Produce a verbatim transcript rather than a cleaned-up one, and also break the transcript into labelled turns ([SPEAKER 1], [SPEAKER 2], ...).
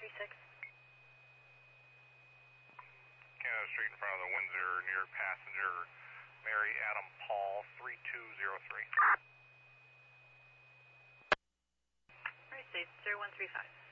[SPEAKER 1] three six.
[SPEAKER 2] Canada Street in front of the Windsor, near passenger Mary Adam Paul, three two zero three.
[SPEAKER 1] Alright, State zero one three five.